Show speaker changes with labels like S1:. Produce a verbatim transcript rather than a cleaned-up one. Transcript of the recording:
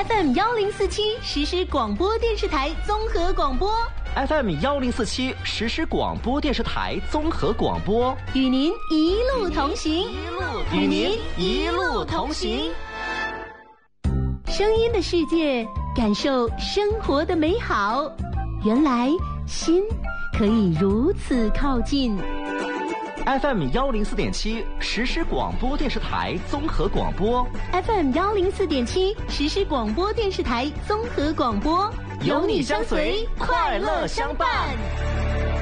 S1: F M 幺零四七实时广播电视台综合广播
S2: ，F M 幺零四七实时广播电视台综合广播，
S1: 与您一路同行，
S2: 与您一路同行。
S1: 声音的世界，感受生活的美好。原来心可以如此靠近。
S2: F M 幺零四点七实时广播电视台综合广播
S1: ，F M 幺零四点七实时广播电视台综合广播，
S2: 有你相随，快乐相伴。